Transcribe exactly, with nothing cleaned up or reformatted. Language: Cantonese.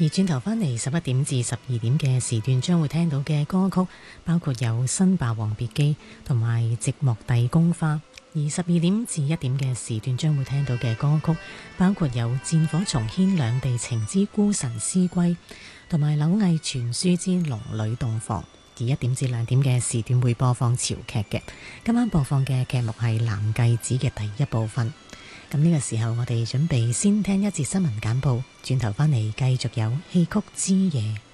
而轉頭返嚟十一點至十二點嘅時段，將會聽到嘅歌曲包括有《新霸王別姬》同埋《寂寞帝宮花》。而十二點至一點嘅時段將會聽到嘅歌曲包括有《戰火重牽兩地情之孤神思歸》同埋《柳毅傳書之龍女洞房》。而一點至兩點嘅時段會播放潮劇嘅，今晚播放嘅劇目係《藍繼子》嘅第一部分。咁呢個時候我哋準備先聽一節新聞簡報，轉頭返嚟繼續有戲曲之夜。